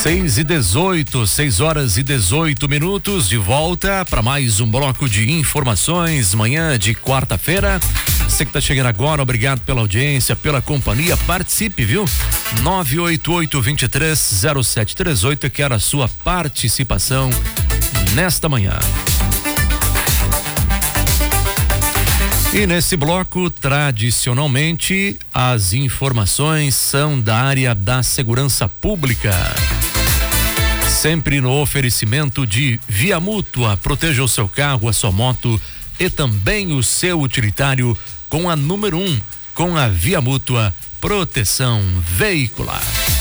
6 horas e 18 minutos, de volta para mais um bloco de informações, manhã de quarta-feira. Você que tá chegando agora, obrigado pela audiência, pela companhia, participe, viu? 988-230738, eu quero a sua participação nesta manhã. E nesse bloco, tradicionalmente, as informações são da área da segurança pública. Sempre no oferecimento de Via Mútua, proteja o seu carro, a sua moto e também o seu utilitário com a número 1, com a Via Mútua Proteção Veicular.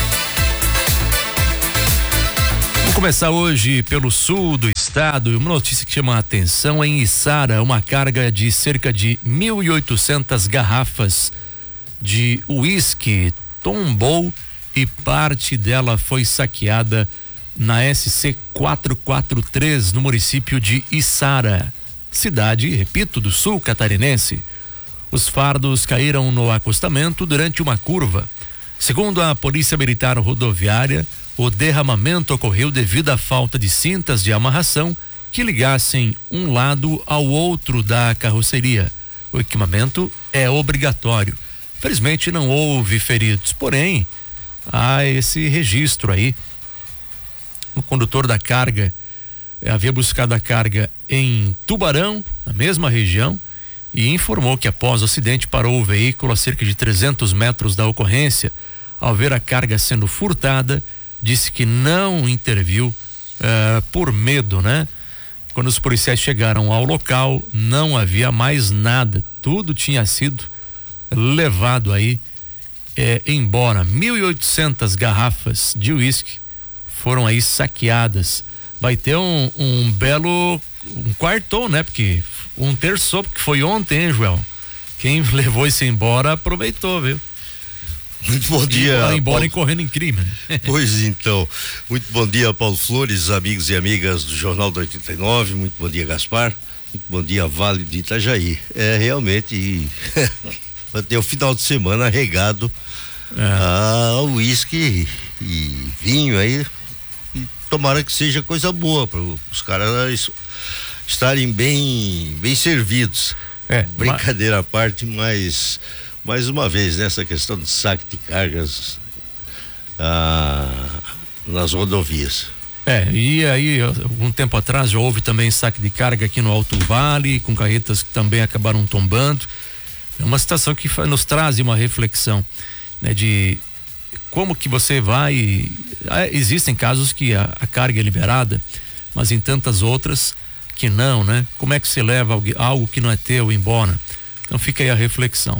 Vamos começar hoje pelo sul do estado, uma notícia que chama a atenção: em Içara, uma carga de cerca de 1.800 garrafas de uísque tombou e parte dela foi saqueada na SC 443, no município de Içara, cidade, repito, do sul catarinense. Os fardos caíram no acostamento durante uma curva. Segundo a Polícia Militar Rodoviária, o derramamento ocorreu devido à falta de cintas de amarração que ligassem um lado ao outro da carroceria. O equipamento é obrigatório. Felizmente não houve feridos, porém há esse registro aí. O condutor da carga havia buscado a carga em Tubarão, na mesma região, e informou que após o acidente parou o veículo a cerca de 300 metros da ocorrência. Ao ver a carga sendo furtada, disse que não interviu por medo, né? Quando os policiais chegaram ao local, não havia mais nada, tudo tinha sido levado aí embora. 1.800 garrafas de uísque foram aí saqueadas. Vai ter um belo quartou, né? Porque um terçou, porque foi ontem, hein, Joel? Quem levou isso embora aproveitou, viu? Muito bom dia, embora Paulo. e correndo em crime. Pois então, muito bom dia, Paulo Flores, amigos e amigas do Jornal do 89, muito bom dia, Gaspar, muito bom dia, Vale de Itajaí. Realmente, vai ter o final de semana regado a uísque e vinho aí, e tomara que seja coisa boa para os caras estarem bem servidos. Brincadeira à parte, mas mais uma vez nessa questão de saque de cargas nas rodovias. E aí algum tempo atrás já houve também saque de carga aqui no Alto Vale, com carretas que também acabaram tombando. É uma situação que nos traz uma reflexão, né, de como que você vai. Existem casos que a carga é liberada, mas em tantas outras que não, né? Como é que você leva algo que não é teu embora? Então fica aí a reflexão.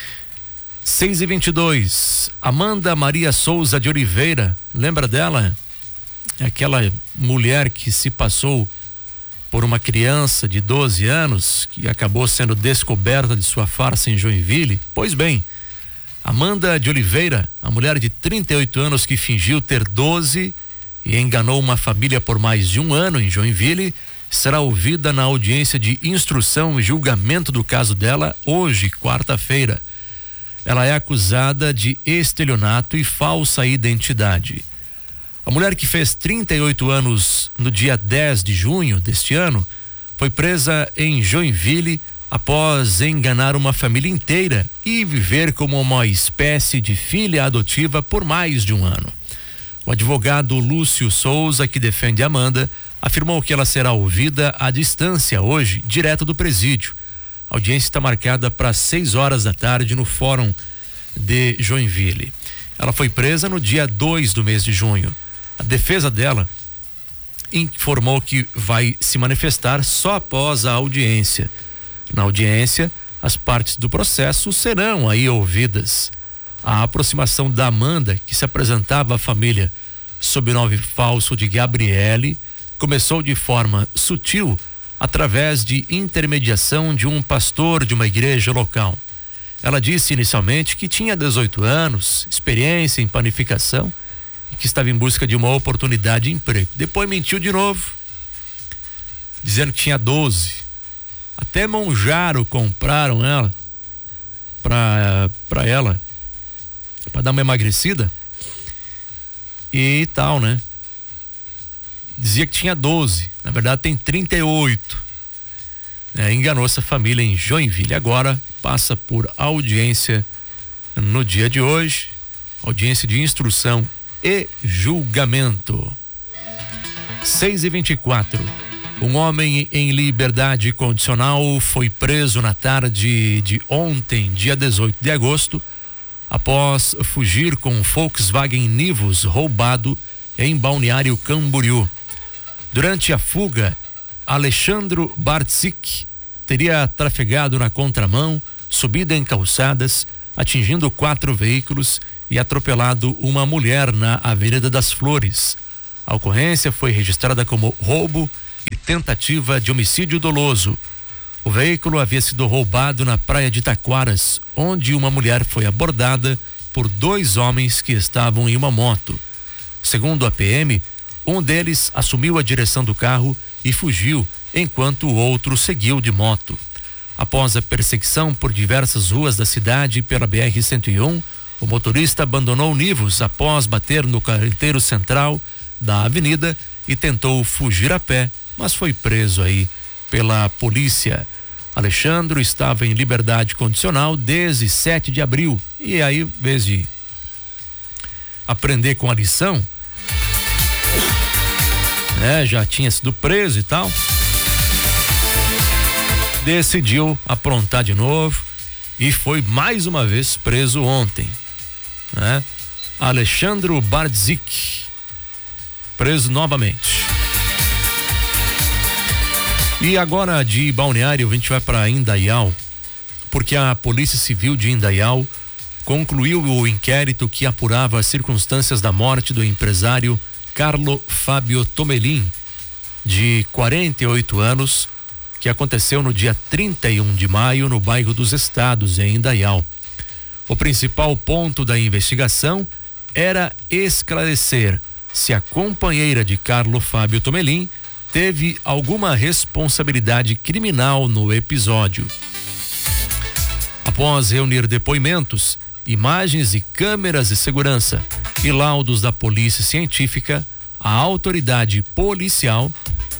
6h22, Amanda Maria Souza de Oliveira, lembra dela? É aquela mulher que se passou por uma criança de 12 anos que acabou sendo descoberta de sua farsa em Joinville. Pois bem, Amanda de Oliveira, a mulher de 38 anos que fingiu ter 12 e enganou uma família por mais de um ano em Joinville, será ouvida na audiência de instrução e julgamento do caso dela hoje, quarta-feira. Ela é acusada de estelionato e falsa identidade. A mulher, que fez 38 anos no dia 10 de junho deste ano, foi presa em Joinville após enganar uma família inteira e viver como uma espécie de filha adotiva por mais de um ano. O advogado Lúcio Souza, que defende Amanda, afirmou que ela será ouvida à distância hoje, direto do presídio. A audiência está marcada para 6 horas da tarde no Fórum de Joinville. Ela foi presa no dia 2 do mês de junho. A defesa dela informou que vai se manifestar só após a audiência. Na audiência, as partes do processo serão aí ouvidas. A aproximação da Amanda, que se apresentava à família sob o nome falso de Gabriele, começou de forma sutil através de intermediação de um pastor de uma igreja local. Ela disse inicialmente que tinha 18 anos, experiência em panificação e que estava em busca de uma oportunidade de emprego. Depois mentiu de novo, dizendo que tinha 12. Até Monjaro compraram ela para ela, para dar uma emagrecida e tal, né? dizia que tinha 12, na verdade tem 38. Enganou essa família em Joinville. Agora passa por audiência no dia de hoje, audiência de instrução e julgamento. 6h24. Um homem em liberdade condicional foi preso na tarde de ontem, dia 18 de agosto, após fugir com um Volkswagen Nivus roubado em Balneário Camboriú. Durante a fuga, Alexandro Bartzik teria trafegado na contramão, subido em calçadas, atingindo 4 veículos e atropelado uma mulher na Avenida das Flores. A ocorrência foi registrada como roubo e tentativa de homicídio doloso. O veículo havia sido roubado na praia de Taquaras, onde uma mulher foi abordada por 2 homens que estavam em uma moto. Segundo a PM, um deles assumiu a direção do carro e fugiu, enquanto o outro seguiu de moto. Após a perseguição por diversas ruas da cidade pela BR-101, o motorista abandonou o Nivus após bater no carreteiro central da avenida e tentou fugir a pé, mas foi preso aí pela polícia. Alexandre estava em liberdade condicional desde 7 de abril e aí, em vez de aprender com a lição, já tinha sido preso e tal, decidiu aprontar de novo e foi mais uma vez preso ontem, Alexandre Bartzik, preso novamente. E agora de Balneário a gente vai para Indaial, porque a Polícia Civil de Indaial concluiu o inquérito que apurava as circunstâncias da morte do empresário Carlo Fábio Tomelin, de 48 anos, que aconteceu no dia 31 de maio no bairro dos Estados, em Indaial. O principal ponto da investigação era esclarecer se a companheira de Carlo Fábio Tomelin teve alguma responsabilidade criminal no episódio. Após reunir depoimentos, imagens e câmeras de segurança e laudos da polícia científica, a autoridade policial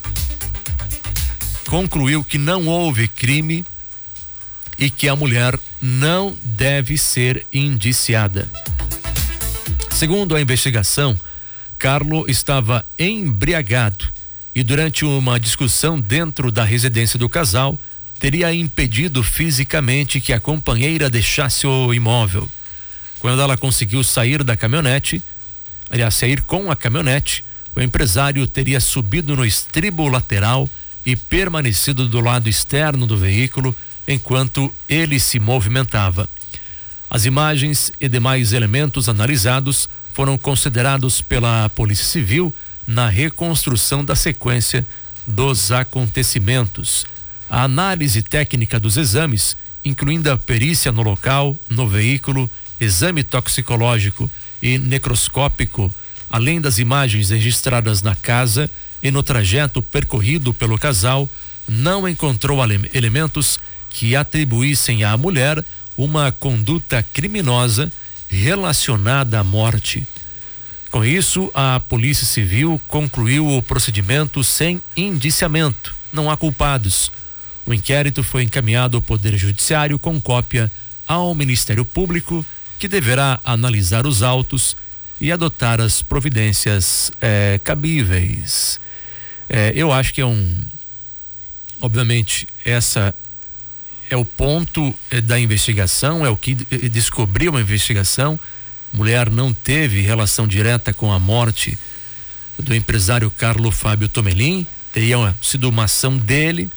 concluiu que não houve crime e que a mulher não deve ser indiciada. Segundo a investigação, Carlo estava embriagado e durante uma discussão dentro da residência do casal, teria impedido fisicamente que a companheira deixasse o imóvel. Quando ela conseguiu sair da caminhonete, sair com a caminhonete, o empresário teria subido no estribo lateral e permanecido do lado externo do veículo enquanto ele se movimentava. As imagens e demais elementos analisados foram considerados pela Polícia Civil na reconstrução da sequência dos acontecimentos. A análise técnica dos exames, incluindo a perícia no local, no veículo, exame toxicológico e necroscópico, além das imagens registradas na casa e no trajeto percorrido pelo casal, não encontrou elementos que atribuíssem à mulher uma conduta criminosa relacionada à morte. Com isso, a Polícia Civil concluiu o procedimento sem indiciamento. Não há culpados. O inquérito foi encaminhado ao Poder Judiciário com cópia ao Ministério Público, que deverá analisar os autos e adotar as providências cabíveis. Eu acho que obviamente, essa é o ponto da investigação, é o que descobriu a investigação. Mulher não teve relação direta com a morte do empresário Carlo Fábio Tomelin, teria sido uma ação dele,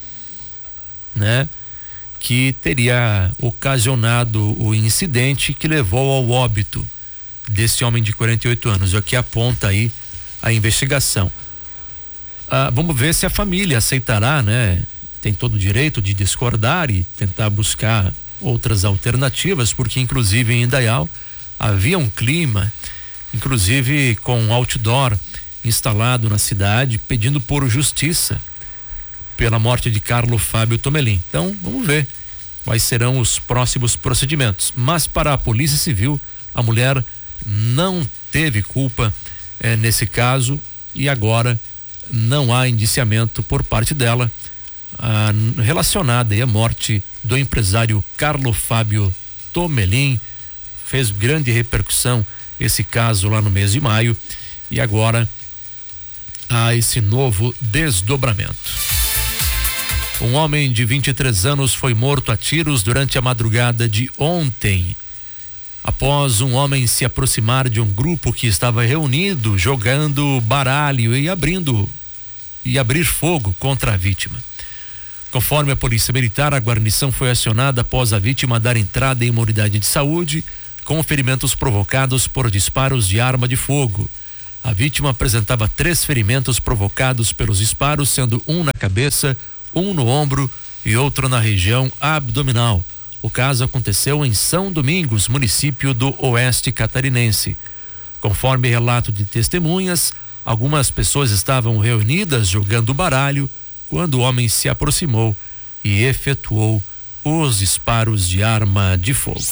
que teria ocasionado o incidente que levou ao óbito desse homem de 48 anos, é o que aponta aí a investigação. Vamos ver se a família aceitará, tem todo o direito de discordar e tentar buscar outras alternativas, porque inclusive em Indaial havia um clima, inclusive com outdoor instalado na cidade, pedindo por justiça pela morte de Carlo Fábio Tomelin. Então, vamos ver quais serão os próximos procedimentos. Mas para a Polícia Civil, a mulher não teve culpa nesse caso e agora não há indiciamento por parte dela relacionada à morte do empresário Carlo Fábio Tomelin. Fez grande repercussão esse caso lá no mês de maio e agora há esse novo desdobramento. Um homem de 23 anos foi morto a tiros durante a madrugada de ontem, após um homem se aproximar de um grupo que estava reunido jogando baralho e abrir fogo contra a vítima. Conforme a Polícia Militar, a guarnição foi acionada após a vítima dar entrada em uma unidade de saúde com ferimentos provocados por disparos de arma de fogo. A vítima apresentava 3 ferimentos provocados pelos disparos, sendo um na cabeça, um no ombro e outro na região abdominal. O caso aconteceu em São Domingos, município do Oeste Catarinense. Conforme relato de testemunhas, algumas pessoas estavam reunidas jogando baralho quando o homem se aproximou e efetuou os disparos de arma de fogo.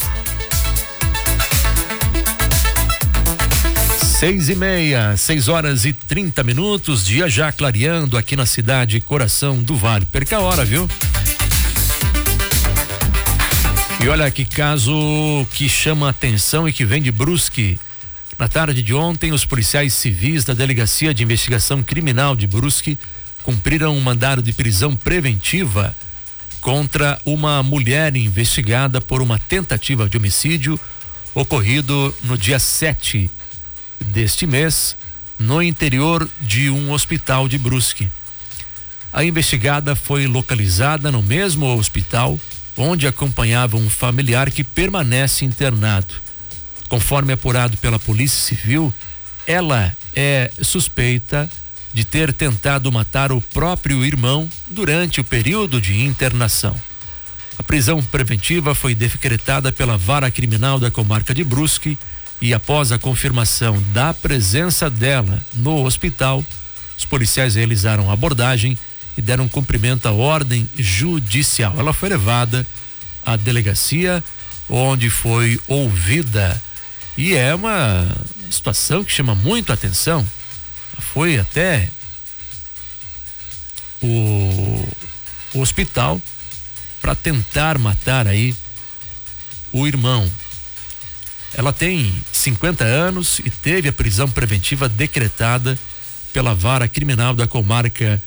6:30, 6h30, dia já clareando aqui na cidade Coração do Vale. Perca a hora, viu? E olha que caso que chama a atenção e que vem de Brusque. Na tarde de ontem, os policiais civis da Delegacia de Investigação Criminal de Brusque cumpriram um mandado de prisão preventiva contra uma mulher investigada por uma tentativa de homicídio ocorrido no dia 7 deste mês, no interior de um hospital de Brusque. A investigada foi localizada no mesmo hospital onde acompanhava um familiar que permanece internado. Conforme apurado pela Polícia Civil, ela é suspeita de ter tentado matar o próprio irmão durante o período de internação. A prisão preventiva foi decretada pela Vara Criminal da Comarca de Brusque e, após a confirmação da presença dela no hospital, os policiais realizaram a abordagem e deram cumprimento à ordem judicial. Ela foi levada à delegacia, onde foi ouvida, e é uma situação que chama muito a atenção. Foi até o hospital para tentar matar aí o irmão. Ela tem 50 anos e teve a prisão preventiva decretada pela Vara Criminal da Comarca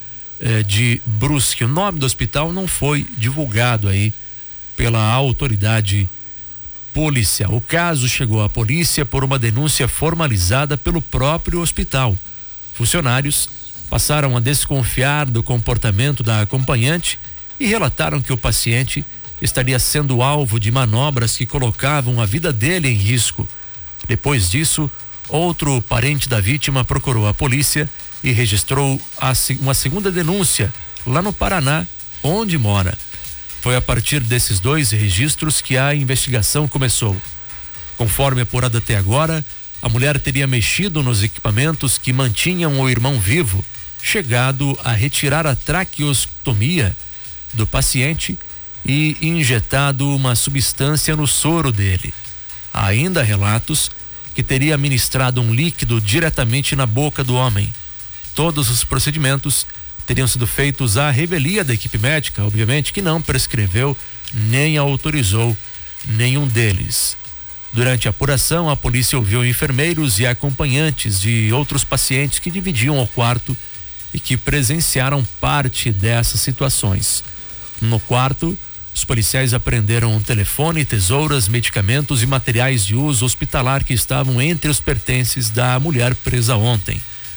de Brusque. O nome do hospital não foi divulgado aí pela autoridade policial. O caso chegou à polícia por uma denúncia formalizada pelo próprio hospital. Funcionários passaram a desconfiar do comportamento da acompanhante e relataram que o paciente estaria sendo alvo de manobras que colocavam a vida dele em risco. Depois disso, outro parente da vítima procurou a polícia e registrou uma segunda denúncia lá no Paraná, onde mora. Foi a partir desses 2 registros que a investigação começou. Conforme apurado até agora, a mulher teria mexido nos equipamentos que mantinham o irmão vivo, chegado a retirar a traqueostomia do paciente e injetado uma substância no soro dele. Há ainda relatos que teria ministrado um líquido diretamente na boca do homem. Todos os procedimentos teriam sido feitos à revelia da equipe médica, obviamente, que não prescreveu nem autorizou nenhum deles. Durante a apuração, a polícia ouviu enfermeiros e acompanhantes de outros pacientes que dividiam o quarto e que presenciaram parte dessas situações. No quarto, os policiais apreenderam um telefone, tesouras, medicamentos e materiais de uso hospitalar que estavam entre os pertences da mulher presa ontem.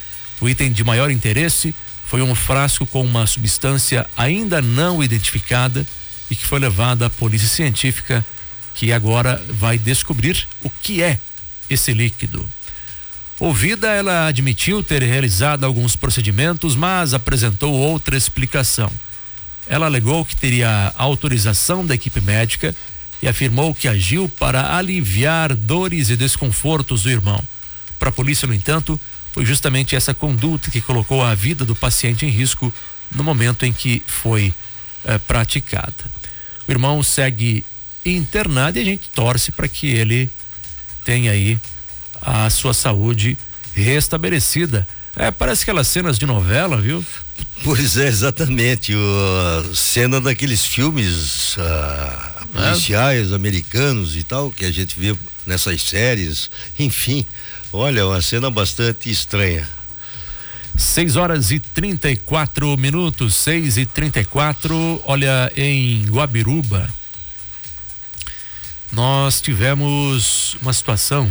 O item de maior interesse foi um frasco com uma substância ainda não identificada e que foi levada à polícia científica, que agora vai descobrir o que é esse líquido. Ouvida, ela admitiu ter realizado alguns procedimentos, mas apresentou outra explicação. Ela alegou que teria autorização da equipe médica e afirmou que agiu para aliviar dores e desconfortos do irmão. Para a polícia, no entanto, foi justamente essa conduta que colocou a vida do paciente em risco no momento em que foi praticada. O irmão segue internado e a gente torce para que ele tenha aí a sua saúde restabelecida. Parece aquelas cenas de novela, viu? Pois é, exatamente. Cena daqueles filmes policiais americanos e tal, que a gente vê nessas séries. Enfim, olha, uma cena bastante estranha. 6h34, 6h34. Olha, em Guabiruba, nós tivemos uma situação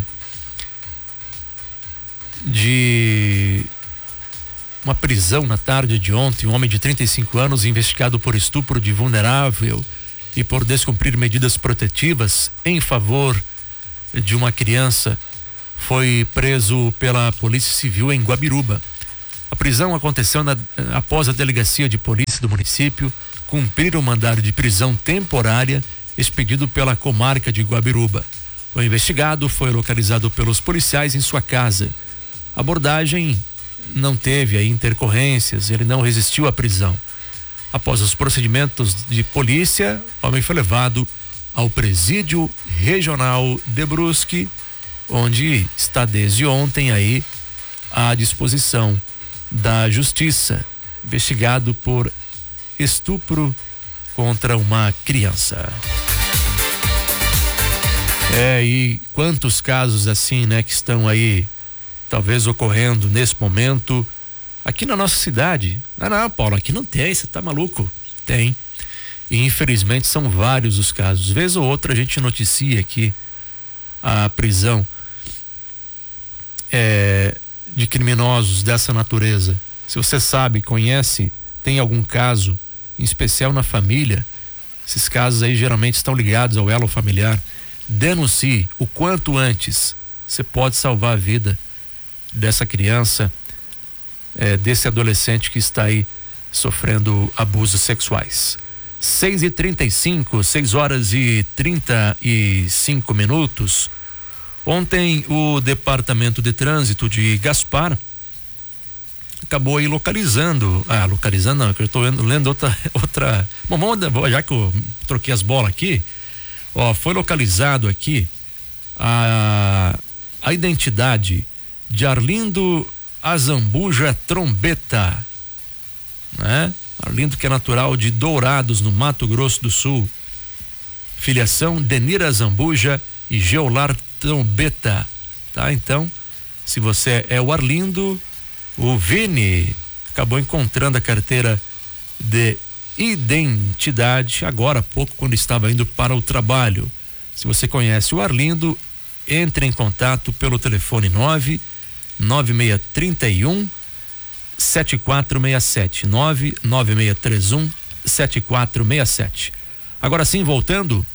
de uma prisão na tarde de ontem. Um homem de 35 anos investigado por estupro de vulnerável e por descumprir medidas protetivas em favor de uma criança foi preso pela Polícia Civil em Guabiruba. A prisão aconteceu após a delegacia de polícia do município cumprir o mandado de prisão temporária expedido pela comarca de Guabiruba. O investigado foi localizado pelos policiais em sua casa. A abordagem não teve aí intercorrências, ele não resistiu à prisão. Após os procedimentos de polícia, o homem foi levado ao presídio regional de Brusque, onde está desde ontem aí à disposição da justiça, investigado por estupro contra uma criança. E quantos casos assim, né, que estão aí talvez ocorrendo nesse momento aqui na nossa cidade. Não, Paulo, aqui não tem, você tá maluco? Tem. E infelizmente são vários os casos. Vez ou outra a gente noticia aqui a prisão de criminosos dessa natureza. Se você sabe, conhece, tem algum caso em especial na família, esses casos aí geralmente estão ligados ao elo familiar. Denuncie o quanto antes. Você pode salvar a vida dessa criança, desse adolescente que está aí sofrendo abusos sexuais. 6h35, 6h35. Ontem o Departamento de Trânsito de Gaspar acabou aí localizando não, que eu estou lendo outra. Bom, já que eu troquei as bolas aqui, foi localizado aqui a identidade de Arlindo Azambuja Trombeta, né? Arlindo, que é natural de Dourados, no Mato Grosso do Sul. Filiação Denira Azambuja e Geolar Trombeta, tá? Então, se você é o Arlindo, o Vini acabou encontrando a carteira de identidade agora há pouco, quando estava indo para o trabalho. Se você conhece o Arlindo, entre em contato pelo telefone 99631 7467, 99631 7467. Agora sim, voltando,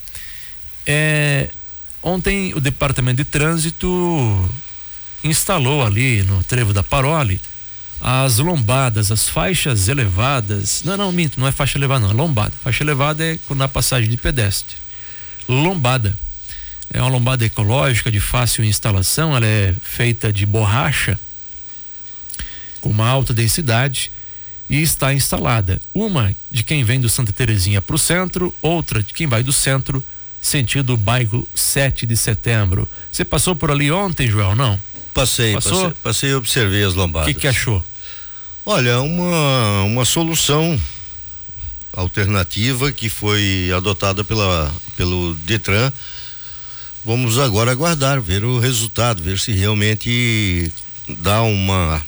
ontem o Departamento de Trânsito instalou ali no trevo da Parole as lombadas, as faixas elevadas. Não, minto, não é faixa elevada não, é lombada. Faixa elevada é na passagem de pedestre. Lombada é uma lombada ecológica de fácil instalação, ela é feita de borracha com uma alta densidade e está instalada. Uma de quem vem do Santa Terezinha para o centro, outra de quem vai do centro sentido bairro 7 de Setembro. Você passou por ali ontem, Joel, não? Passei e observei as lombadas. O que achou? Olha, uma solução alternativa que foi adotada pelo Detran. Vamos agora aguardar, ver o resultado, ver se realmente dá uma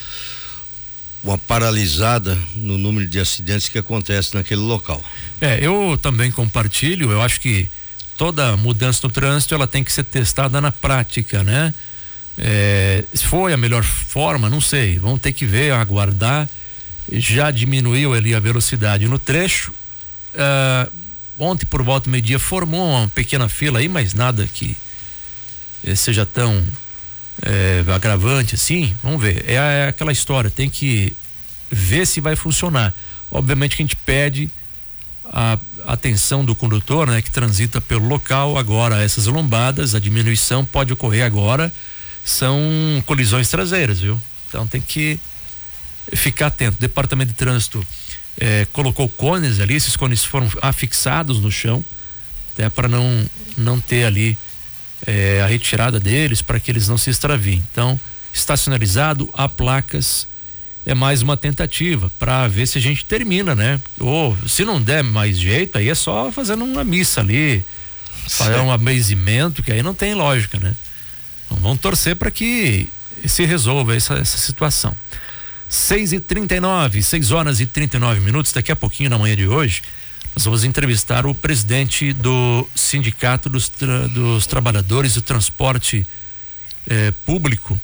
paralisada no número de acidentes que acontece naquele local. Eu também compartilho. Eu acho que toda mudança no trânsito ela tem que ser testada na prática, né? Se foi a melhor forma, não sei, vamos ter que ver, aguardar. Já diminuiu ali a velocidade no trecho. Ontem por volta do meio-dia formou uma pequena fila aí, mas nada que seja tão agravante assim. Vamos ver, é aquela história, tem que ver se vai funcionar. Obviamente que a gente pede a atenção do condutor, né, que transita pelo local. Agora essas lombadas, a diminuição pode ocorrer agora, são colisões traseiras, viu? Então tem que ficar atento. O Departamento de Trânsito colocou cones ali, esses cones foram afixados no chão, até para não ter ali a retirada deles, para que eles não se extraviem. Então está sinalizado, há placas. É mais uma tentativa para ver se a gente termina, né? Ou se não der mais jeito, aí é só fazendo uma missa ali, fazer um amazimento, que aí não tem lógica, né? Então vamos torcer para que se resolva essa situação. 6h39, 6h39. Daqui a pouquinho, na manhã de hoje, nós vamos entrevistar o presidente do Sindicato dos Trabalhadores do Transporte Público,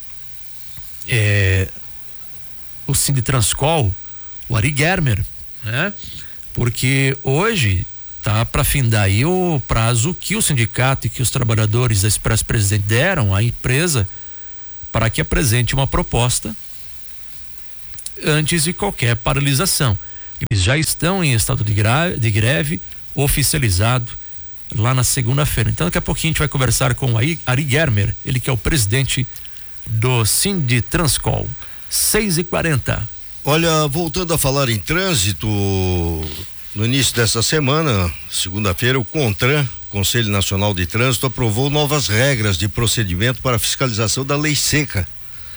o Sinditranscol, o Ari Germer, né? Porque hoje tá para findar aí o prazo que o sindicato e que os trabalhadores da Expresso Presidente deram à empresa para que apresente uma proposta antes de qualquer paralisação. Eles já estão em estado de greve oficializado lá na segunda-feira. Então daqui a pouquinho a gente vai conversar com o Ari Germer, ele que é o presidente do Sinditranscol. 6h40. Olha, voltando a falar em trânsito, no início dessa semana, segunda-feira, o CONTRAN, Conselho Nacional de Trânsito, aprovou novas regras de procedimento para a fiscalização da lei seca.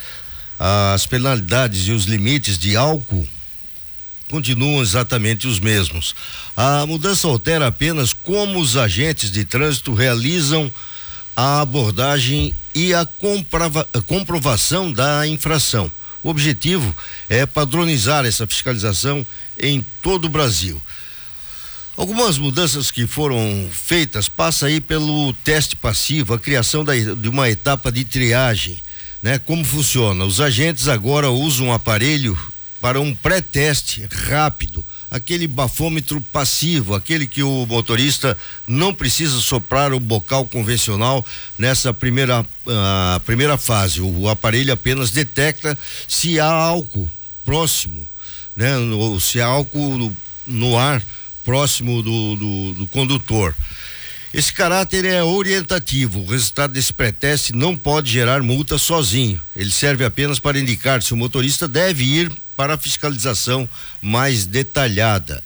As penalidades e os limites de álcool continuam exatamente os mesmos. A mudança altera apenas como os agentes de trânsito realizam a abordagem e a comprovação da infração. O objetivo é padronizar essa fiscalização em todo o Brasil. Algumas mudanças que foram feitas passam aí pelo teste passivo, a criação de uma etapa de triagem, né? Como funciona? Os agentes agora usam um aparelho para um pré-teste rápido, aquele bafômetro passivo, aquele que o motorista não precisa soprar o bocal convencional nessa primeira fase. O aparelho apenas detecta se há álcool próximo, né? Ou se há álcool no ar próximo do condutor. Esse caráter é orientativo. O resultado desse pré-teste não pode gerar multa sozinho. Ele serve apenas para indicar se o motorista deve ir para a fiscalização mais detalhada.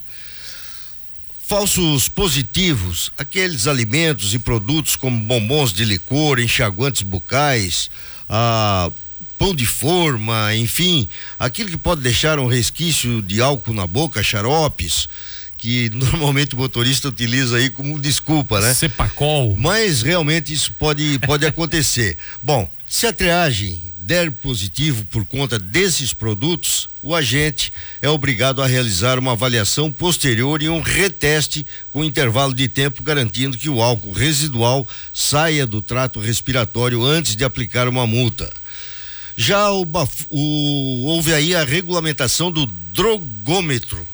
Falsos positivos, aqueles alimentos e produtos como bombons de licor, enxaguantes bucais, pão de forma, enfim, aquilo que pode deixar um resquício de álcool na boca, xaropes, que normalmente o motorista utiliza aí como desculpa, né? Cepacol. Mas realmente isso pode acontecer. Bom, se a triagem der positivo por conta desses produtos, o agente é obrigado a realizar uma avaliação posterior e um reteste com intervalo de tempo, garantindo que o álcool residual saia do trato respiratório antes de aplicar uma multa. Já houve aí a regulamentação do drogômetro.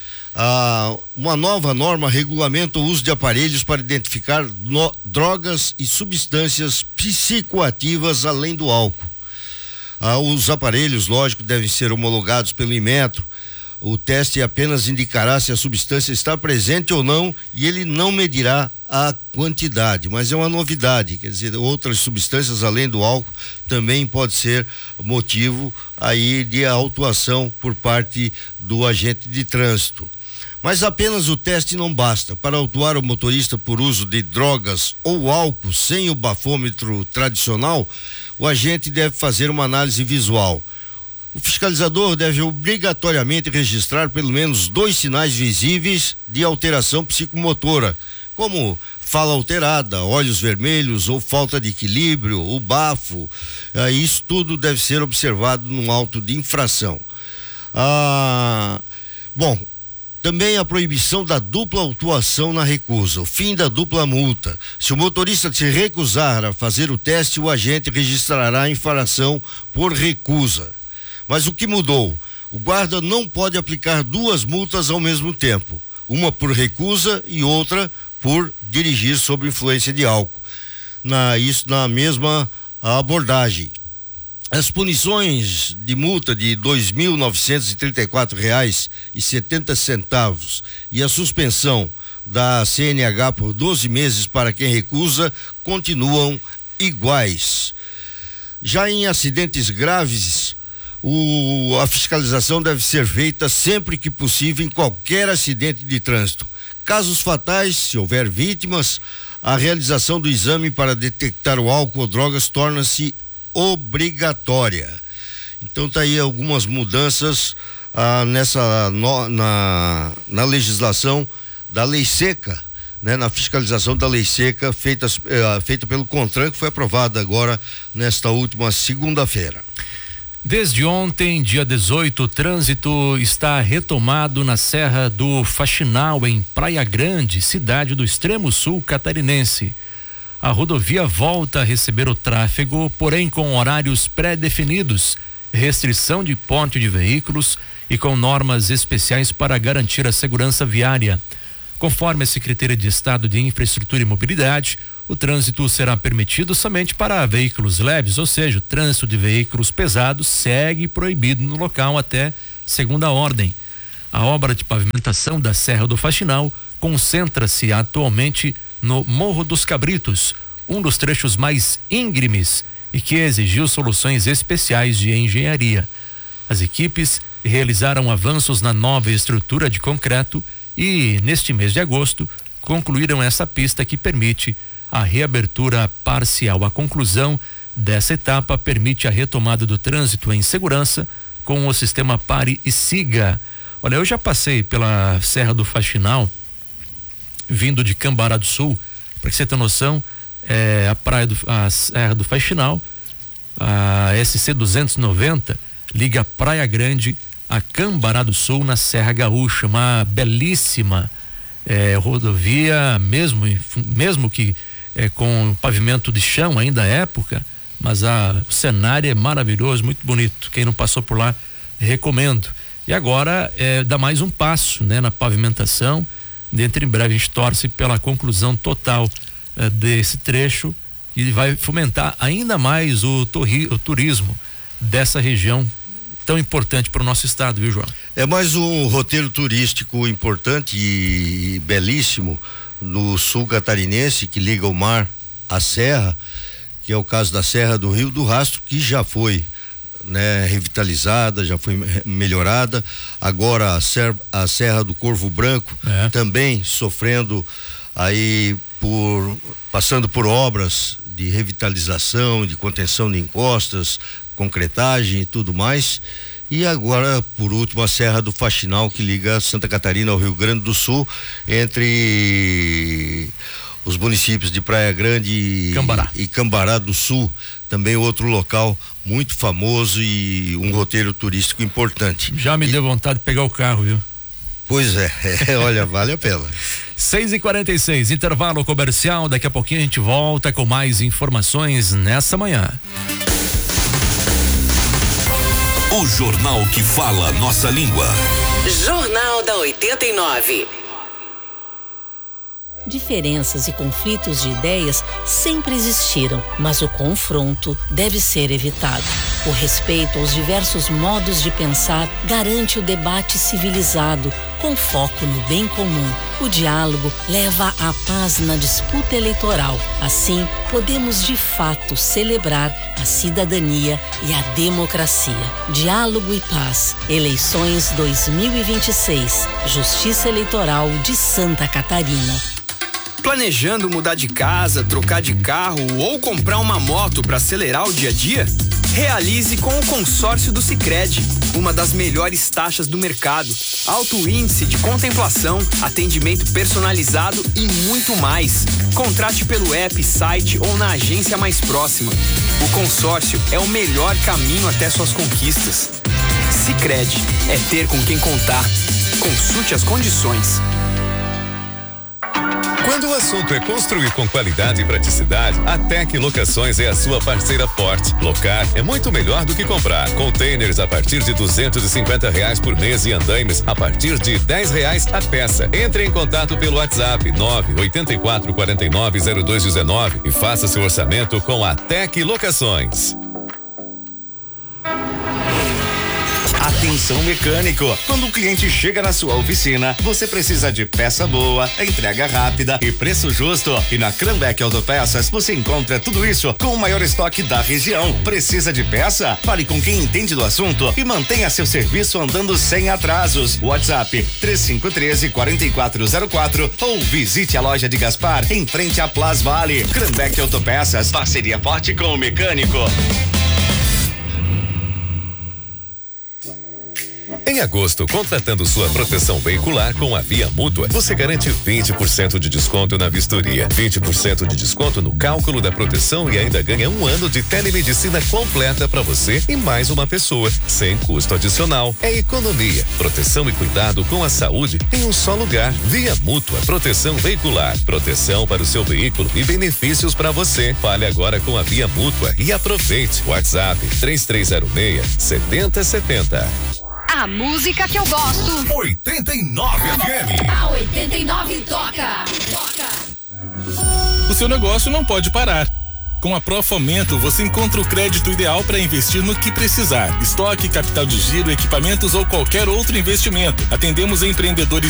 Uma nova norma regulamenta o uso de aparelhos para identificar drogas e substâncias psicoativas além do álcool. Os aparelhos, lógico, devem ser homologados pelo Inmetro. O teste apenas indicará se a substância está presente ou não e ele não medirá a quantidade, mas é uma novidade, quer dizer, outras substâncias além do álcool também pode ser motivo aí de autuação por parte do agente de trânsito. Mas apenas o teste não basta. Para autuar o motorista por uso de drogas ou álcool sem o bafômetro tradicional, o agente deve fazer uma análise visual. O fiscalizador deve obrigatoriamente registrar pelo menos 2 sinais visíveis de alteração psicomotora, como fala alterada, olhos vermelhos ou falta de equilíbrio, ou bafo. Isso tudo deve ser observado num auto de infração. Bom, também a proibição da dupla autuação na recusa, o fim da dupla multa. Se o motorista se recusar a fazer o teste, o agente registrará a infração por recusa. Mas o que mudou? O guarda não pode aplicar 2 multas ao mesmo tempo, uma por recusa e outra por dirigir sob influência de álcool. Isso na mesma abordagem. As punições de multa de R$ 2.934,70 e a suspensão da CNH por 12 meses para quem recusa continuam iguais. Já em acidentes graves, a fiscalização deve ser feita sempre que possível em qualquer acidente de trânsito. Casos fatais, se houver vítimas, a realização do exame para detectar o álcool ou drogas torna-se obrigatória. Então tá aí algumas mudanças na legislação da lei seca, né? Na fiscalização da lei seca feita pelo CONTRAN, que foi aprovada agora nesta última segunda-feira. Desde ontem, dia 18, o trânsito está retomado na Serra do Faxinal, em Praia Grande, cidade do extremo sul catarinense. A rodovia volta a receber o tráfego, porém com horários pré-definidos, restrição de porte de veículos e com normas especiais para garantir a segurança viária. Conforme a Secretaria de Estado de Infraestrutura e Mobilidade, o trânsito será permitido somente para veículos leves, ou seja, o trânsito de veículos pesados segue proibido no local até segunda ordem. A obra de pavimentação da Serra do Faxinal concentra-se atualmente no Morro dos Cabritos, um dos trechos mais íngremes e que exigiu soluções especiais de engenharia. As equipes realizaram avanços na nova estrutura de concreto e, neste mês de agosto, concluíram essa pista que permite a reabertura parcial. A conclusão dessa etapa permite a retomada do trânsito em segurança com o sistema Pare e Siga. Olha, eu já passei pela Serra do Faxinal, vindo de Cambará do Sul, para que você tenha noção, a Serra do Faxinal, a SC 290, liga Praia Grande a Cambará do Sul, na Serra Gaúcha, uma belíssima rodovia, mesmo que com pavimento de chão ainda à época, mas o cenário é maravilhoso, muito bonito. Quem não passou por lá, recomendo. E agora dá mais um passo, né, na pavimentação. Dentro em breve a gente torce pela conclusão total desse trecho e vai fomentar ainda mais o turismo dessa região tão importante para o nosso estado, viu, João? É mais um roteiro turístico importante e belíssimo no sul catarinense, que liga o mar à serra, que é o caso da Serra do Rio do Rastro, que já foi, né, revitalizada, já foi melhorada. Agora a Serra do Corvo Branco também sofrendo aí passando por obras de revitalização, de contenção de encostas, concretagem e tudo mais. E agora, por último, a Serra do Faxinal, que liga Santa Catarina ao Rio Grande do Sul, entre os municípios de Praia Grande e Cambará do Sul, também outro local muito famoso e um roteiro turístico importante. Já me deu vontade de pegar o carro, viu? Pois olha, vale a pena. 6h46, intervalo comercial, daqui a pouquinho a gente volta com mais informações nessa manhã. O jornal que fala nossa língua. Jornal da 89. Diferenças e conflitos de ideias sempre existiram, mas o confronto deve ser evitado. O respeito aos diversos modos de pensar garante o debate civilizado, com foco no bem comum. O diálogo leva à paz na disputa eleitoral. Assim, podemos de fato celebrar a cidadania e a democracia. Diálogo e paz. Eleições 2026. Justiça Eleitoral de Santa Catarina. Planejando mudar de casa, trocar de carro ou comprar uma moto para acelerar o dia a dia? Realize com o consórcio do Sicredi, uma das melhores taxas do mercado, alto índice de contemplação, atendimento personalizado e muito mais. Contrate pelo app, site ou na agência mais próxima. O consórcio é o melhor caminho até suas conquistas. Sicredi é ter com quem contar. Consulte as condições. Quando o assunto é construir com qualidade e praticidade, a Tec Locações é a sua parceira forte. Locar é muito melhor do que comprar. Containers a partir de R$250 por mês e andaimes a partir de R$10 a peça. Entre em contato pelo WhatsApp 984490219 e faça seu orçamento com a Tec Locações. Atenção mecânico, quando o cliente chega na sua oficina, você precisa de peça boa, entrega rápida e preço justo. E na Cranbeck Autopeças você encontra tudo isso com o maior estoque da região. Precisa de peça? Fale com quem entende do assunto e mantenha seu serviço andando sem atrasos. WhatsApp 3513-4404 ou visite a loja de Gaspar em frente à Plas Vale. Cranbeck Autopeças, parceria forte com o mecânico. Em agosto, contratando sua proteção veicular com a Via Mútua, você garante 20% de desconto na vistoria, 20% de desconto no cálculo da proteção e ainda ganha 1 ano de telemedicina completa para você e mais uma pessoa, sem custo adicional. É economia, proteção e cuidado com a saúde em um só lugar. Via Mútua Proteção Veicular, proteção para o seu veículo e benefícios para você. Fale agora com a Via Mútua e aproveite. WhatsApp 3306-7070. A música que eu gosto. 89 FM. A 89 toca. O seu negócio não pode parar. Com a Pro Fomento, você encontra o crédito ideal para investir no que precisar. Estoque, capital de giro, equipamentos ou qualquer outro investimento. Atendemos empreendedores